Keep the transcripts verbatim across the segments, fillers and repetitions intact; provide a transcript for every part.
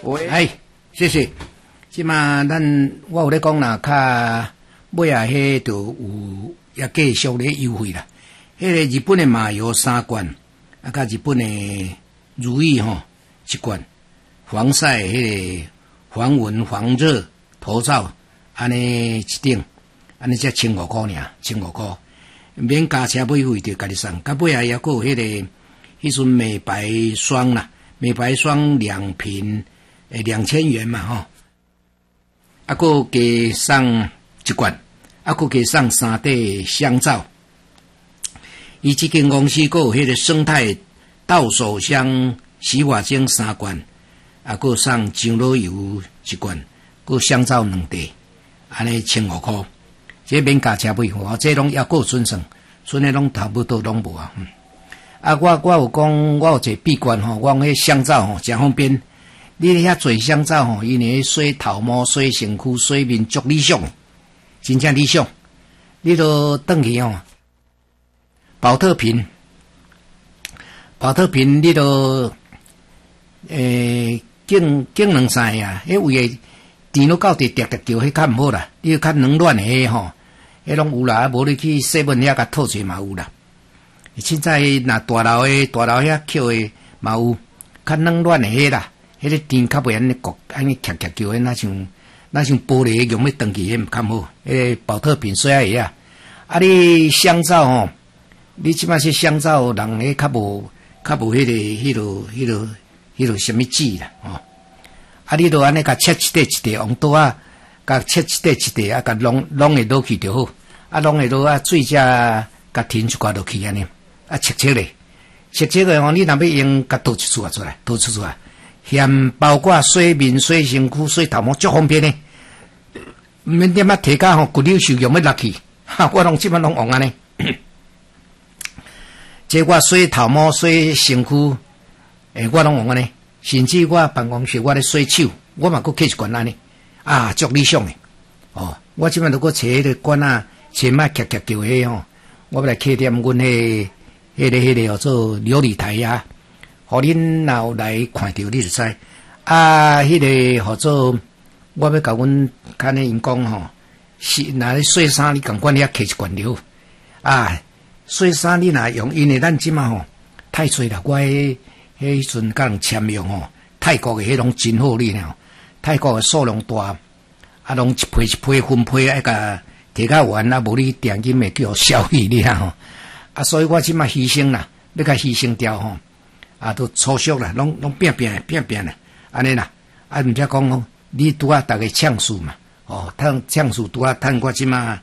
喂， 哎，谢谢。即嘛，咱我有咧讲啦，较尾啊，迄就有也继续咧优惠啦。迄个日本的麻油三罐，啊，甲日本的如意吼一罐，防晒迄个防蚊防热头罩，安尼一顶，安尼才千五块尔，千五块，免加车买费就家己送。甲尾啊，也佫有迄个迄阵美白霜啦，美白霜两瓶。诶，两千元嘛，吼，啊，佫加送一罐，啊，佫加送三块香皂。伊即间公司佫有迄个生态到手香洗发精三罐，啊，佫送樟脑油一罐，佫香皂两袋，安尼千五块。这免加车费吼，这拢还佫有剩剩，剩诶拢差不多拢无啊。嗯、啊，我我有讲，我有一个闭关吼，我讲迄香皂吼，真方便。你遐做香皂吼，因为洗头毛、洗身躯、洗面足理想，真正理想。你都转去吼，保特瓶，保特瓶你都诶，拣拣两三个啊，迄位个电脑到底直直叫，迄较毋好啦。你较软软诶吼，迄拢有啦，无你去西门遐甲套出嘛有啦。凊彩若大楼诶，大楼遐捡诶嘛有，较软软诶啦。迄个电较袂安尼焗，安尼夹夹叫诶，那像那像玻璃用要断去，迄毋较好。迄个保特瓶水仔个啊，啊你香皂吼，你即摆说香皂人迄较无较无迄个迄落迄落迄落什么剂啦，吼、哦。啊你著安尼甲切一块一块往倒啊，甲切一块一块啊，甲弄弄会落去就好。啊弄会落啊，水只甲停一寡落去安尼，啊切切咧，切切咧吼，你若要用，甲倒一撮出来，倒出出来。嫌包括洗面、洗身躯、洗头毛，足方便呢。毋免点啊提价吼，骨溜受用要落去，哈，我拢即摆拢用安尼。即我洗头毛、洗身躯，诶，我拢用安尼。甚至我办公室我咧洗手，我嘛佫摕一罐安尼，啊，足理想诶。哦，我即摆如果找迄个管啊，找嘛夹夹叫迄吼，我要来摕点阮迄迄个迄个叫做琉璃台啊。互恁若有来看到，你就知啊。迄、那个号做，我要甲阮看咧因讲吼，是若咧洗衫，你共款遐摕一罐料啊。洗衫你若用，因为咱即马吼太水啦，我迄迄阵甲人签用吼，泰国诶迄种真好哩呢。泰国诶数量大，啊，拢一批一批分批爱甲摕较完啊，无你定金会叫消费哩吼。啊，所以我即马牺牲啦，要甲牺牲掉吼。啊，都粗俗啦，拢拢变变变变啦，安尼啦，啊，毋则讲哦，你拄啊，逐个呛数嘛，哦，趁呛数拄啊，趁我即马，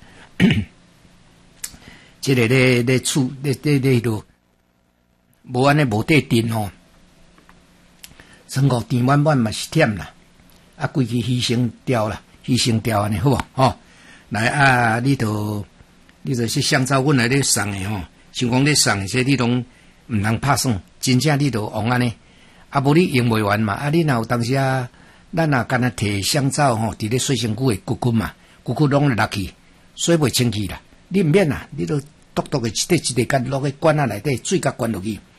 即个咧咧厝咧咧咧都无安尼无地电哦，生活电满满嘛是忝啦，啊，规矩牺牲掉啦，牺牲掉安尼好无？吼，来啊，你都你就是香皂，阮来咧送诶吼，像讲咧送些你拢毋通拍算。真正你著用安尼，啊无你用袂完嘛？啊你若有当时啊，咱若干那摕香皂吼，伫咧洗身躯诶骨骨嘛，骨骨拢落去，洗袂清气啦。你毋免啦，你著笃笃诶一块一块甲落去管仔内底，水甲灌落去，